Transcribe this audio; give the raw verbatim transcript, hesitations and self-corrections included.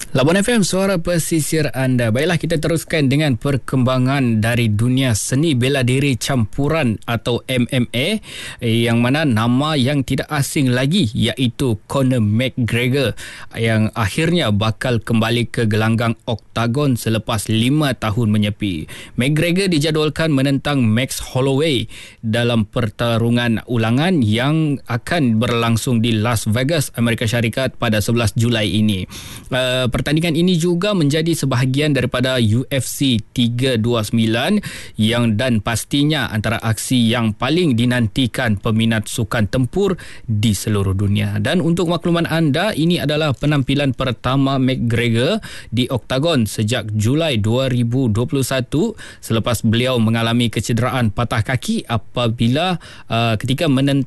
Labuan F M, suara pesisir anda. Baiklah, kita teruskan dengan perkembangan dari dunia seni bela diri campuran atau M M A, yang mana nama yang tidak asing lagi iaitu Conor McGregor yang akhirnya bakal kembali ke gelanggang oktagon selepas lima tahun menyepi. McGregor dijadualkan menentang Max Holloway dalam pertarungan ulangan yang akan berlangsung di Las Vegas, Amerika Syarikat pada sebelas Julai ini. Uh, Pertandingan ini juga menjadi sebahagian daripada U F C tiga dua sembilan yang dan pastinya antara aksi yang paling dinantikan peminat sukan tempur di seluruh dunia. Dan untuk makluman anda, ini adalah penampilan pertama McGregor di oktagon sejak Julai dua ribu dua puluh satu selepas beliau mengalami kecederaan patah kaki apabila uh, ketika menentang